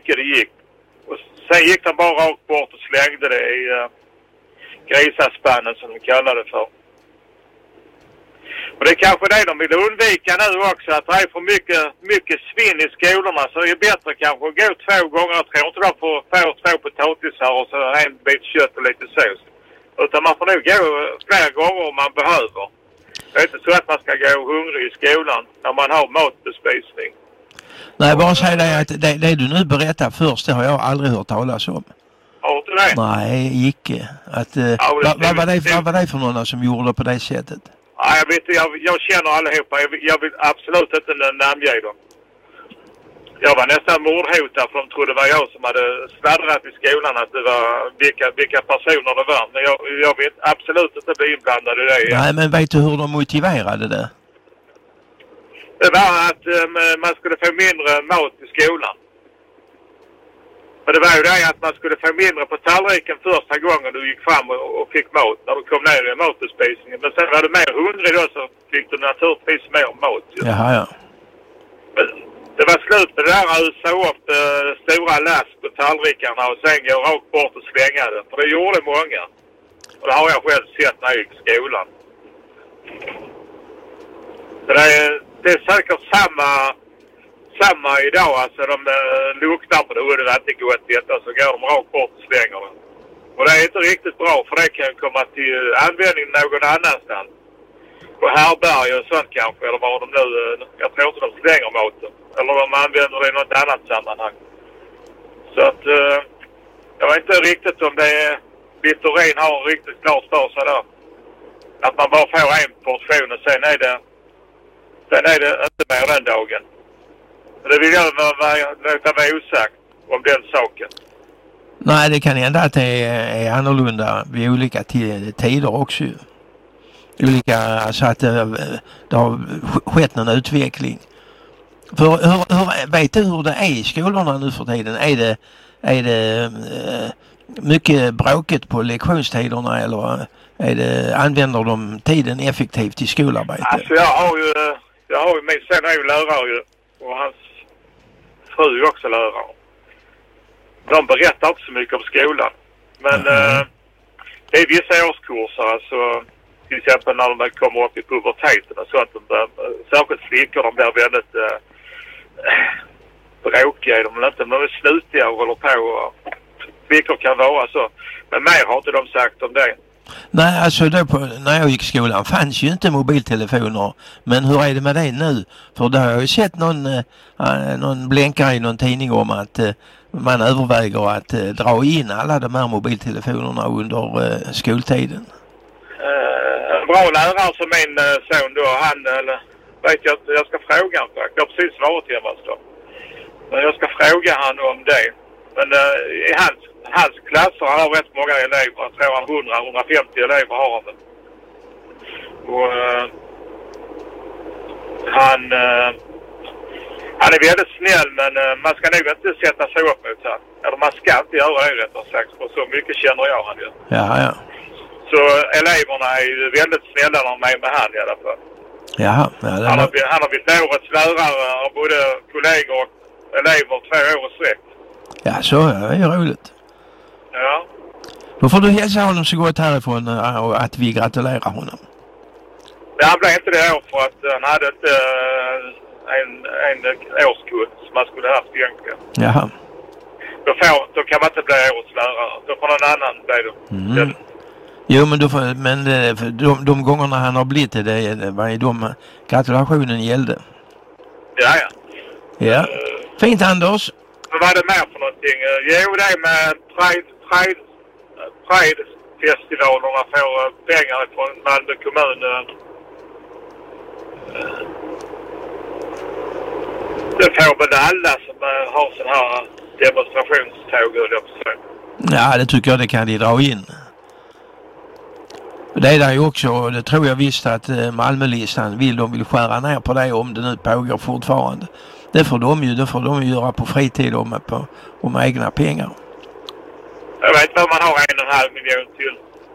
mycket det gick. Och sen gick de bara rakt bort och slängde det i grisaspannen som de kallade det för. Och det är kanske det de vill undvika nu också, att det är för mycket svinn i skolorna. Så det är bättre kanske att gå 2 gånger. Jag tror inte de får 2 potatisar och så en bit kött och lite sås. Utan man får nog gå flera gånger om man behöver. Det är inte så att man ska gå hungrig i skolan när man har matbespisning. Nej, bara säga det att det du nu berättar först, det har jag aldrig hört talas om. Har du det? Nej, icke. Vad var det för någon som gjorde på det sättet? Ja, jag känner allihopa. Jag vill absolut inte namnge dem. Jag var nästan mordhotad för de trodde det var jag som hade sladdrat i skolan att det var vilka personer det var. Men jag vill absolut inte bli inblandad i det. Nej, men vet du hur de motiverade det? Det var att man skulle få mindre mat i skolan. Men det var ju det att man skulle få mindre på tallriken första gången du gick fram och fick mat när du kom ner i matbespisningen. Men sen var du mer hungrig då så fick du naturligtvis mer mat. Jaha, ja. Men det var slut med det där att ösa upp stora last på tallrikarna och sen gå rakt bort och slänga det. För det gjorde många. Och det har jag själv sett när jag gick i skolan. Så det är säkert samma idag, alltså de luktar på det och det är inte gott detta så går de rakt bort och slänger det. Och det är inte riktigt bra för det kan komma till användning någon annanstans. På härberg och sånt kanske, eller var de nu, jag tror inte de slänger maten. Eller de använder det i något annat sammanhang. Så att jag vet inte riktigt om det är Littorin har riktigt klart för sig där. Att man bara får en portion och sen är det inte mer den dagen. Det vill jag låta vara osagt om den saken. Nej, det kan hända att det är annorlunda vid olika tider också. Alltså att det har skett någon utveckling. För vet du hur det är i skolorna nu för tiden? Är det mycket bråket på lektionstiderna eller använder de tiden effektivt i skolarbete? Alltså jag har ju min son är ju lärare ju, och hans fru är också lärare. De berättar inte så mycket om skolan. Men det är vissa årskurser, alltså till exempel när de kommer upp i puberteten och sånt. Särskilt flickor, de blir väldigt bråkiga. De är slutiga och håller på. Och flickor kan vara så. Men mer har inte de sagt om det. Nej, alltså när jag gick i skolan fanns ju inte mobiltelefoner. Men hur är det med det nu? För då har jag ju sett någon blänkare i någon tidning om att man överväger att dra in alla de här mobiltelefonerna under skoltiden. Bra lärare som min son då, vet jag ska fråga han faktiskt. Jag har precis svarat till honom då. Men jag ska fråga han om det. Men i hans klasser han har rätt många elever. Jag tror han 100-150 elever har han. Och han är väldigt snäll, men man ska nog inte sätta sig upp mot han. Eller man ska inte göra det rättare sagt. För så mycket känner jag han ju. Ja. Så eleverna är ju väldigt snälla när de är med han i alla fall. Jaha. Ja, han har blivit årets lärare av både kollegor och elever 2 år i sträck. Ja, så är det roligt. Ja. Då får du hälsa honom så gott härifrån och att vi gratulerar honom. Det han blev inte det år för att han hade inte en årskurs som man skulle haft egentligen. Jaha. Då kan man inte bli årets lärare. Då får någon annan bli det. Mm. Jo, men de gångerna han har blivit det var ju de gratulationen gällde. Ja. Fint, Anders. Vad var det mer för någonting? Jo, det är med Pride-festivalerna får pengar från Malmö kommun. Det får väl alla som har sån här demonstrationståg. Ja, det tycker jag det kan de dra in. Det är där ju också, det tror jag visst att Malmölistan vill skära ner på det om det nu pågår fortfarande. Det får de ju göra på fritid och med egna pengar. Jag vet vad man har 1,5 miljon till.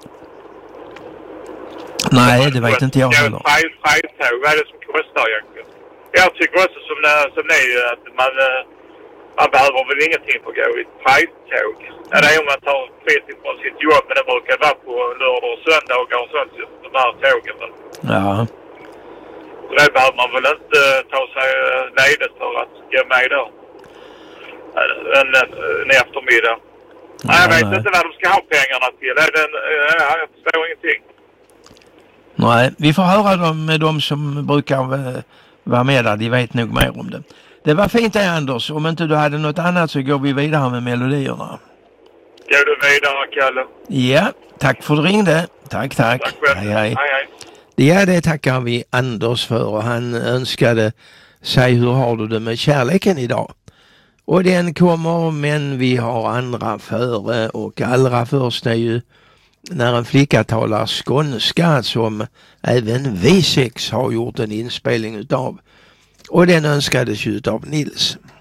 Nej, det vet inte jag heller. Vad är det som kostar egentligen? Jag tycker också som ni att Man behöver väl ingenting för att gå i ett Pride-tåg. Ja, det är om man tar fritt från sitt jobb, men det brukar vara på lördag och söndagar och sånt, de här tågen. Ja. Så det behöver man väl inte ta sig ledigt för att gå med där. En eftermiddag. Ja, jag vet inte vad de ska ha pengarna till. Jag förstår ingenting. Nej, vi får höra dem med de som brukar vara med där. De vet nog mer om det. Det var fint det, Anders. Om inte du hade något annat så går vi vidare med melodierna. Går du vidare, Kalle? Ja, tack för att du ringde. Tack. Tack själv. Hej. Hej. Ja, det tackar vi Anders för, och han önskade sig hur har du det med kärleken idag? Och den kommer, men vi har andra före, och allra först är ju när en flicka talar skånska som även V6 har gjort en inspelning utav. Och den önskades ju utav Nils.